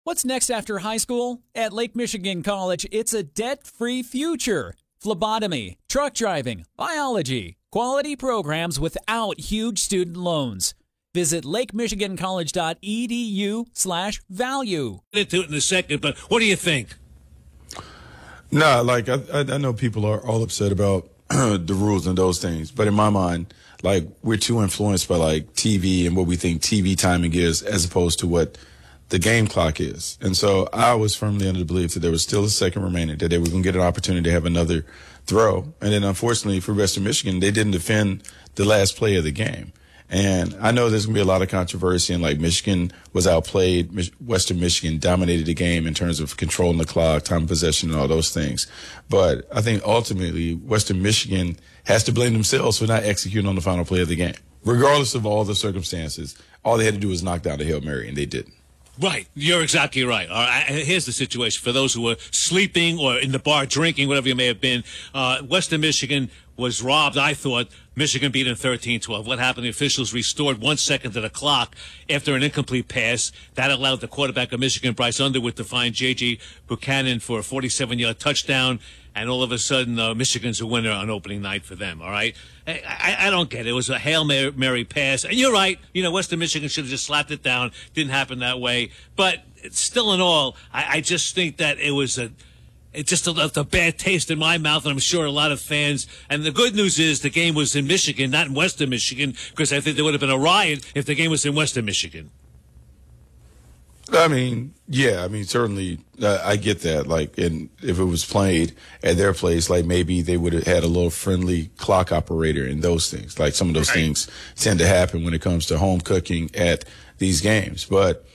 What's next after high school? At Lake Michigan College, it's a debt-free future. Phlebotomy, truck driving, biology, quality programs without huge student loans. Visit lakemichigancollege.edu/value. Into it in a second, but what do you think? No, like I know people are all upset about the rules and those things, but in my mind, like we're too influenced by like TV and what we think TV timing is as opposed to what the game clock is. And so I was firmly under the belief that there was still a second remaining, that they were going to get an opportunity to have another throw. And then unfortunately for Western Michigan, they didn't defend the last play of the game. And I know there's going to be a lot of controversy, and like Michigan was outplayed. Western Michigan dominated the game in terms of controlling the clock, time of possession, and all those things. But I think ultimately Western Michigan has to blame themselves for not executing on the final play of the game. Regardless of all the circumstances, all they had to do was knock down the Hail Mary, and they didn't. Right. You're exactly right. All right. Here's the situation. For those who were sleeping or in the bar drinking, whatever you may have been, Western Michigan was robbed, I thought. Michigan beat them 13-12. What happened? The officials restored 1 second to the clock after an incomplete pass. That allowed the quarterback of Michigan, Bryce Underwood, to find J.J. Buchanan for a 47-yard touchdown. And all of a sudden, Michigan's a winner on opening night for them, all right? I don't get it. It was a Hail Mary pass. And you're right. You know, Western Michigan should have just slapped it down. Didn't happen that way. But still in all, I just think that it was it just left a bad taste in my mouth, and I'm sure a lot of fans. And the good news is the game was in Michigan, not in Western Michigan, because I think there would have been a riot if the game was in Western Michigan. I mean, yeah, certainly I get that. Like, and if it was played at their place, like maybe they would have had a little friendly clock operator and those things. Like some of those things tend to happen when it comes to home cooking at these games. But,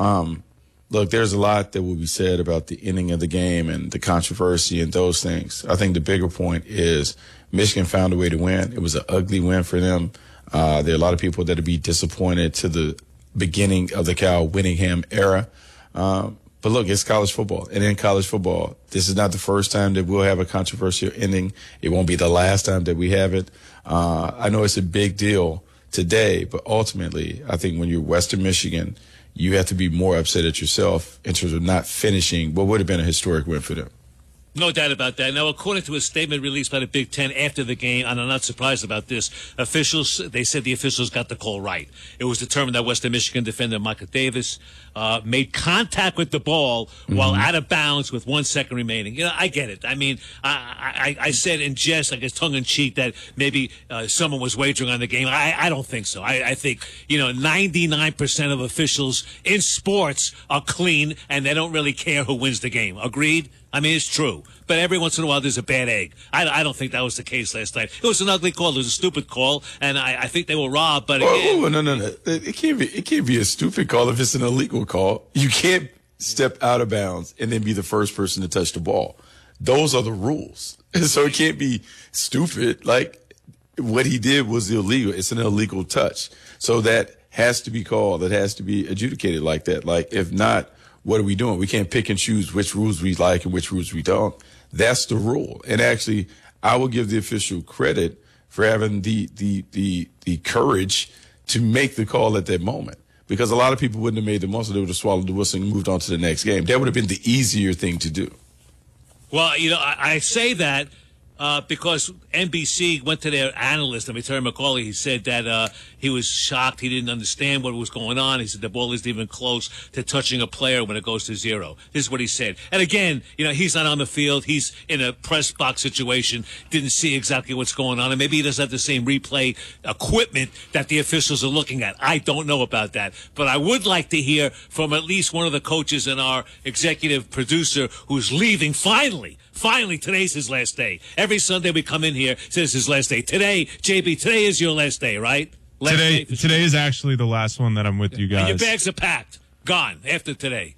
look, there's a lot that will be said about the ending of the game and the controversy and those things. I think the bigger point is Michigan found a way to win. It was an ugly win for them. There are a lot of people that would be disappointed to the beginning of the Cal Whittingham era. But look, it's college football. And in college football, this is not the first time that we'll have a controversial ending. It won't be the last time that we have it. I know it's a big deal today, but ultimately, I think when you're Western Michigan, you have to be more upset at yourself in terms of not finishing what would have been a historic win for them. No doubt about that. Now, according to a statement released by the Big Ten after the game, and I'm not surprised about this, they said the officials got the call right. It was determined that Western Michigan defender Micah Davis made contact with the ball while out of bounds with 1 second remaining. You know, I get it. I mean, I said in jest, I guess tongue-in-cheek, that maybe someone was wagering on the game. I don't think so. I think, 99% of officials in sports are clean, and they don't really care who wins the game. Agreed? I mean, it's true. But every once in a while, there's a bad egg. I don't think that was the case last night. It was an ugly call. It was a stupid call, and I think they were robbed. But again, no. It can't be a stupid call if it's an illegal call. You can't step out of bounds and then be the first person to touch the ball. Those are the rules. So it can't be stupid. Like, what he did was illegal. It's an illegal touch. So that has to be called. That has to be adjudicated like that. Like, if not, what are we doing? We can't pick and choose which rules we like and which rules we don't. That's the rule. And actually, I will give the official credit for having the courage to make the call at that moment. Because a lot of people wouldn't have made the most of it. They would have swallowed the whistle and moved on to the next game. That would have been the easier thing to do. Well, I say that because NBC went to their analyst, Terry McCauley. He said that he was shocked. He didn't understand what was going on. He said the ball isn't even close to touching a player when it goes to zero. This is what he said. And again, he's not on the field. He's in a press box situation, didn't see exactly what's going on. And maybe he doesn't have the same replay equipment that the officials are looking at. I don't know about that. But I would like to hear from at least one of the coaches and our executive producer who's leaving finally. Finally, today's his last day. Every Sunday we come in here, says his last day. Today, JB, today is your last day, right? Today is actually the last one that I'm with you guys. And your bags are packed. Gone after today.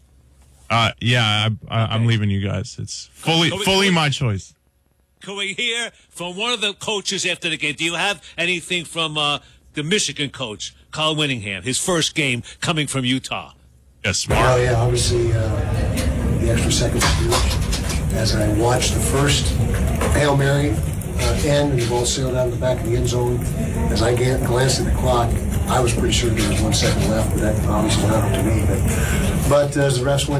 Yeah, I'm leaving you guys. It's fully my choice. Can we hear from one of the coaches after the game? Do you have anything from the Michigan coach, Kyle Whittingham, his first game coming from Utah? Yes, Mark. Oh, yeah, obviously the extra seconds to do it. As I watched the first Hail Mary end and the ball sailed out of the back of the end zone, as I glanced at the clock, I was pretty sure there was 1 second left, but that obviously not up to me. But as the refs went